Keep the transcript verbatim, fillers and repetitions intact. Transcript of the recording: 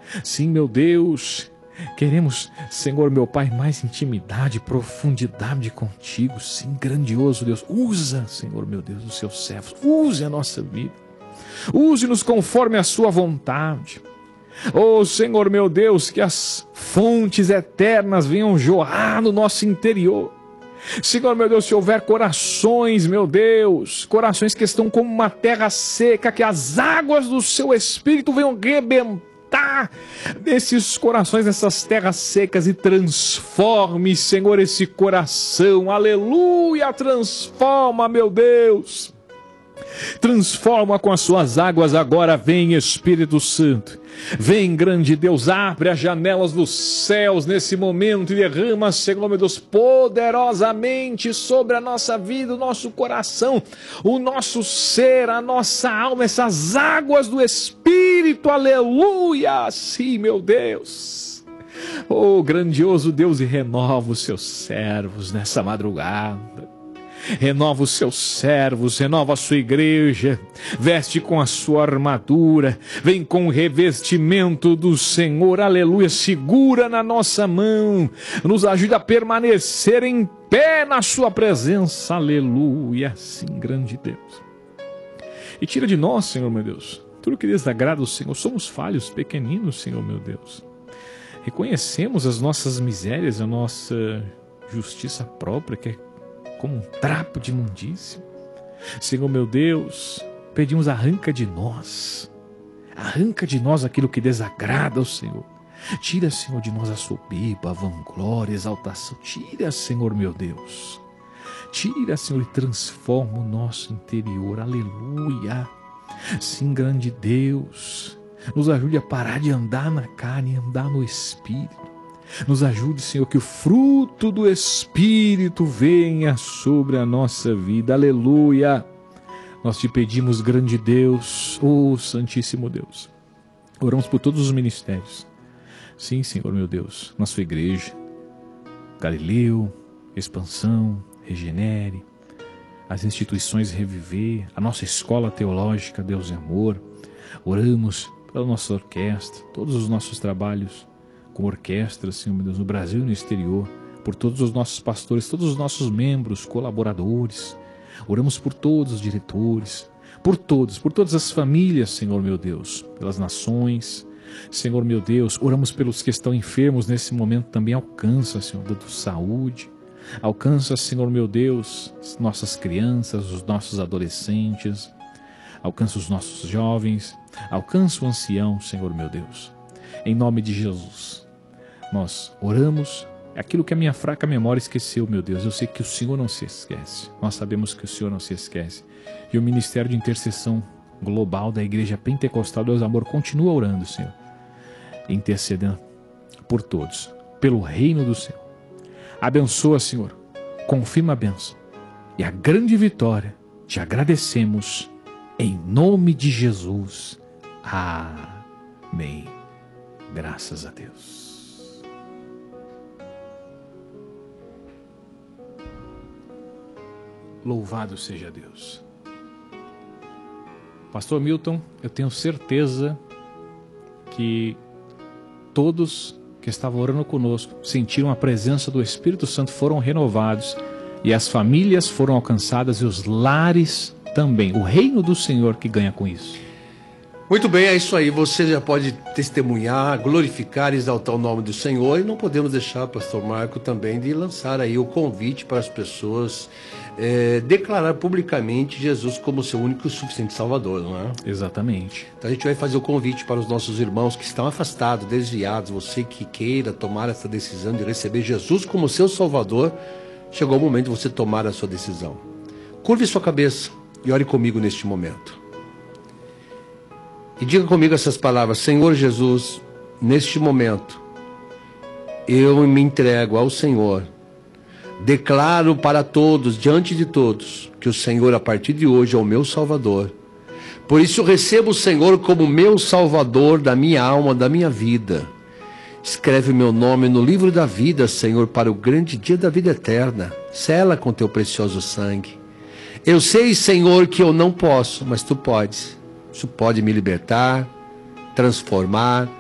Sim, meu Deus, queremos, Senhor, meu Pai, mais intimidade, profundidade contigo. Sim, grandioso Deus. Usa, Senhor, meu Deus, os seus servos. Use a nossa vida. Use-nos conforme a sua vontade. Oh, Senhor, meu Deus, que as fontes eternas venham jorrar no nosso interior. Senhor, meu Deus, se houver corações, meu Deus, corações que estão como uma terra seca, que as águas do seu Espírito venham rebentar nesses corações, nessas terras secas, e transforme, Senhor, esse coração. Aleluia, transforma, meu Deus. Transforma com as suas águas agora. Vem, Espírito Santo. Vem, grande Deus, abre as janelas dos céus nesse momento e derrama, Senhor, meu Deus, poderosamente sobre a nossa vida, o nosso coração, o nosso ser, a nossa alma, essas águas do Espírito. Aleluia. Sim, meu Deus. Oh, grandioso Deus, e renova os seus servos nessa madrugada. Renova os seus servos, renova a sua igreja, veste com a sua armadura, vem com o revestimento do Senhor, aleluia, segura na nossa mão, nos ajuda a permanecer em pé na sua presença, aleluia, sim, grande Deus. E tira de nós, Senhor, meu Deus, tudo que desagrada o Senhor. Somos falhos, pequeninos, Senhor, meu Deus. Reconhecemos as nossas misérias, a nossa justiça própria, que é como um trapo de imundícia. Senhor, meu Deus, pedimos, arranca de nós, arranca de nós aquilo que desagrada ao Senhor. Tira, Senhor, de nós a soberba, a vanglória, a exaltação. Tira, Senhor, meu Deus. Tira, Senhor, e transforma o nosso interior. Aleluia. Sim, grande Deus, nos ajude a parar de andar na carne e andar no Espírito. Nos ajude, Senhor, que o fruto do Espírito venha sobre a nossa vida. Aleluia. Nós te pedimos, grande Deus, oh Santíssimo Deus. Oramos por todos os ministérios. Sim, Senhor, meu Deus, na sua igreja, Galileu, Expansão, Regenere, as instituições Reviver, a nossa escola teológica, Deus e Amor. Oramos pela nossa orquestra, todos os nossos trabalhos com orquestra, Senhor, meu Deus, no Brasil e no exterior, por todos os nossos pastores, todos os nossos membros, colaboradores. Oramos por todos os diretores, por todos, por todas as famílias, Senhor, meu Deus, pelas nações. Senhor, meu Deus, oramos pelos que estão enfermos nesse momento também. Alcança, Senhor, dando saúde. Alcança, Senhor, meu Deus, nossas crianças, os nossos adolescentes. Alcança os nossos jovens. Alcança o ancião, Senhor, meu Deus. Em nome de Jesus, nós oramos aquilo que a minha fraca memória esqueceu, meu Deus. Eu sei que o Senhor não se esquece. Nós sabemos que o Senhor não se esquece. E o Ministério de Intercessão Global da Igreja Pentecostal Deus Amor continua orando, Senhor, intercedendo por todos, pelo reino do Senhor. Abençoa, Senhor, confirma a bênção e a grande vitória. Te agradecemos em nome de Jesus. Amém. Graças a Deus. Louvado seja Deus. Pastor Milton, eu tenho certeza que todos que estavam orando conosco sentiram a presença do Espírito Santo, foram renovados, e as famílias foram alcançadas e os lares também. O reino do Senhor que ganha com isso. Muito bem, é isso aí. Você já pode testemunhar, glorificar e exaltar o nome do Senhor. E não podemos deixar, pastor Marco, também de lançar aí o convite para as pessoas é, declarar publicamente Jesus como seu único e suficiente Salvador, não é? Exatamente. Então a gente vai fazer o convite para os nossos irmãos que estão afastados, desviados. Você que queira tomar essa decisão de receber Jesus como seu Salvador, chegou o momento de você tomar a sua decisão. Curve sua cabeça e ore comigo neste momento. E diga comigo essas palavras: Senhor Jesus, neste momento, eu me entrego ao Senhor. Declaro para todos, diante de todos, que o Senhor, a partir de hoje, é o meu Salvador. Por isso, eu recebo o Senhor como meu Salvador da minha alma, da minha vida. Escreve meu nome no livro da vida, Senhor, para o grande dia da vida eterna. Sela com teu precioso sangue. Eu sei, Senhor, que eu não posso, mas tu podes. Isso pode me libertar, transformar,